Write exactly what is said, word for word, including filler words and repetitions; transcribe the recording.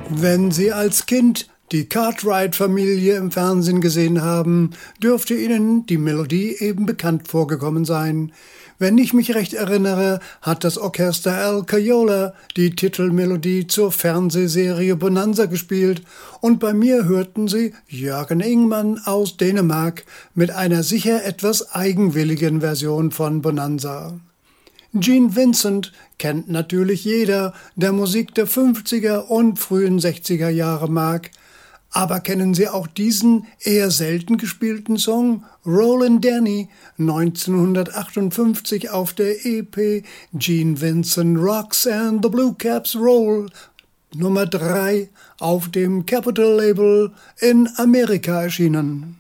Wenn Sie als Kind die Cartwright-Familie im Fernsehen gesehen haben, dürfte Ihnen die Melodie eben bekannt vorgekommen sein. Wenn ich mich recht erinnere, hat das Orchester Al Cayola die Titelmelodie zur Fernsehserie Bonanza gespielt und bei mir hörten Sie Jørgen Ingmann aus Dänemark mit einer sicher etwas eigenwilligen Version von Bonanza. Gene Vincent kennt natürlich jeder, der Musik der fünfziger und frühen sechziger Jahre mag. Aber kennen Sie auch diesen eher selten gespielten Song Rollin' Danny neunzehnhundertachtundfünfzig auf der E P Gene Vincent Rocks and the Blue Caps Roll Nummer drei auf dem Capitol Label in Amerika erschienen?